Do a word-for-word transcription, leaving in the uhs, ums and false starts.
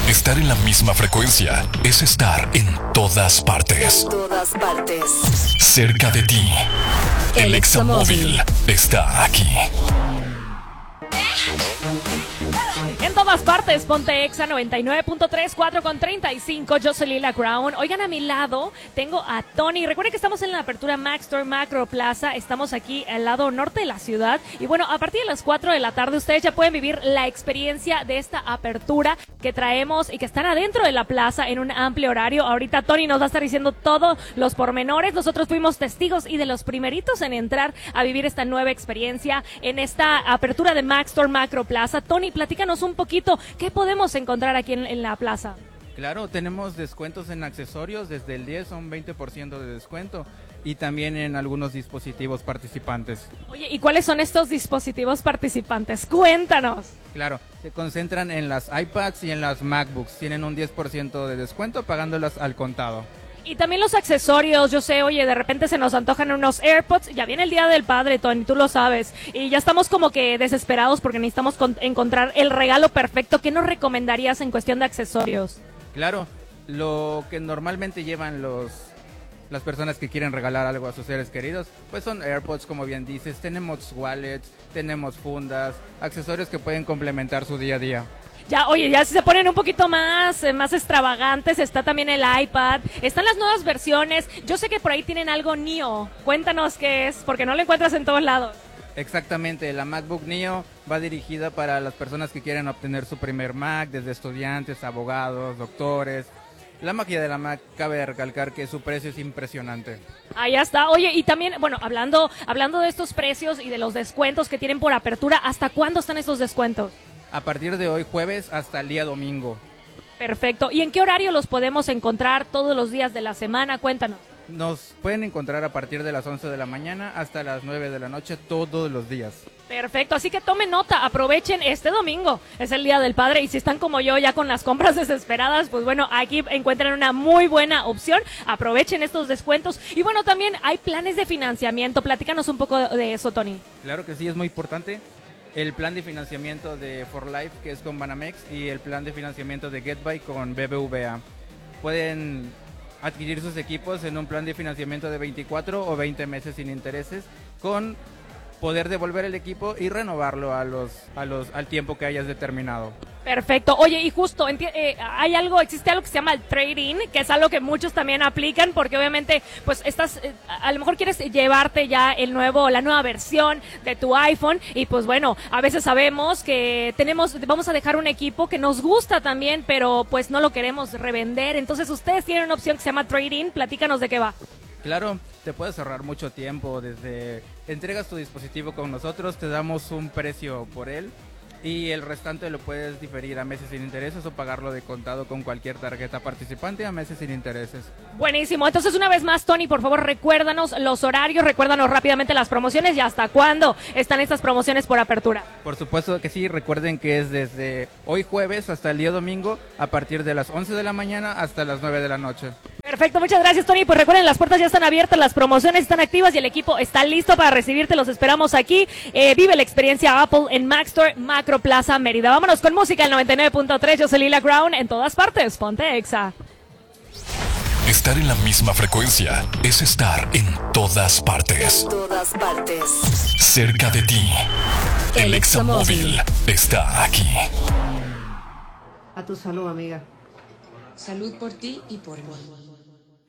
Estar en la misma frecuencia es estar en todas partes. En todas partes. Cerca de ti. El, el Examóvil está aquí. En todas partes, ponte Exa noventa y nueve punto tres, cuatro con treinta y cinco. Yo soy Lila Crown. Oigan, a mi lado tengo a Tony. Recuerden que estamos en la apertura Mac Store Macro Plaza. Estamos aquí al lado norte de la ciudad. Y bueno, a partir de las cuatro de la tarde ustedes ya pueden vivir la experiencia de esta apertura que traemos y que están adentro de la plaza en un amplio horario. Ahorita Tony nos va a estar diciendo todos los pormenores. Nosotros fuimos testigos y de los primeritos en entrar a vivir esta nueva experiencia en esta apertura de Mac Store Macro Plaza. Tony, platícanos un poquito, ¿qué podemos encontrar aquí en, en la plaza? Claro, tenemos descuentos en accesorios, desde el diez a un veinte por ciento de descuento, y también en algunos dispositivos participantes. Oye, ¿y cuáles son estos dispositivos participantes? Cuéntanos. Claro, se concentran en las iPads y en las MacBooks, tienen un diez por ciento de descuento pagándolas al contado. Y también los accesorios, yo sé, oye, de repente se nos antojan unos AirPods, ya viene el Día del Padre, Tony, tú lo sabes, y ya estamos como que desesperados porque necesitamos con- encontrar el regalo perfecto. ¿Qué nos recomendarías en cuestión de accesorios? Claro, lo que normalmente llevan los las personas que quieren regalar algo a sus seres queridos, pues son AirPods, como bien dices, tenemos wallets, tenemos fundas, accesorios que pueden complementar su día a día. Ya, oye, ya si se ponen un poquito más, eh, más extravagantes, está también el iPad, están las nuevas versiones. Yo sé que por ahí tienen algo Neo. Cuéntanos qué es, porque no lo encuentras en todos lados. Exactamente, la MacBook Neo va dirigida para las personas que quieren obtener su primer Mac, desde estudiantes, abogados, doctores. La magia de la Mac, cabe recalcar que su precio es impresionante. Ahí está. Oye, y también, bueno, hablando, hablando de estos precios y de los descuentos que tienen por apertura, ¿hasta cuándo están esos descuentos? A partir de hoy jueves hasta el día domingo. Perfecto. ¿Y en qué horario los podemos encontrar todos los días de la semana? Cuéntanos. Nos pueden encontrar a partir de las once de la mañana hasta las nueve de la noche todos los días. Perfecto, así que tomen nota, aprovechen este domingo, es el Día del Padre, y si están como yo ya con las compras desesperadas, pues bueno, aquí encuentran una muy buena opción, aprovechen estos descuentos. Y bueno, también hay planes de financiamiento, platícanos un poco de eso, Tony. Claro que sí, es muy importante. El plan de financiamiento de For Life, que es con Banamex, y el plan de financiamiento de GetBuy con B B V A. Pueden adquirir sus equipos en un plan de financiamiento de veinticuatro o veinte meses sin intereses, con poder devolver el equipo y renovarlo a los, a los, al tiempo que hayas determinado. Perfecto. Oye, y justo, enti- eh, hay algo, existe algo que se llama el trading, que es algo que muchos también aplican, porque obviamente, pues estás, eh, a lo mejor quieres llevarte ya el nuevo, la nueva versión de tu iPhone, y pues bueno, a veces sabemos que tenemos, vamos a dejar un equipo que nos gusta también, pero pues no lo queremos revender. Entonces ustedes tienen una opción que se llama trading, platícanos de qué va. Claro, te puedes ahorrar mucho tiempo. Desde entregas tu dispositivo con nosotros, te damos un precio por él y el restante lo puedes diferir a meses sin intereses o pagarlo de contado con cualquier tarjeta participante a meses sin intereses. Buenísimo. Entonces, una vez más, Tony, por favor, recuérdanos los horarios, recuérdanos rápidamente las promociones y hasta cuándo están estas promociones por apertura. Por supuesto que sí, recuerden que es desde hoy jueves hasta el día domingo a partir de las once de la mañana hasta las nueve de la noche. Perfecto, muchas gracias, Tony. Pues recuerden, las puertas ya están abiertas, las promociones están activas y el equipo está listo para recibirte. Los esperamos aquí. Eh, vive la experiencia Apple en Mac Store Macro Plaza Mérida. Vámonos con música el noventa y nueve punto tres. Yo soy Lila Crown. En todas partes, ponte Exa. Estar en la misma frecuencia es estar en todas partes. En todas partes. Cerca de ti. El El Examóvil está aquí. A tu salud, amiga. Salud por ti y por mí.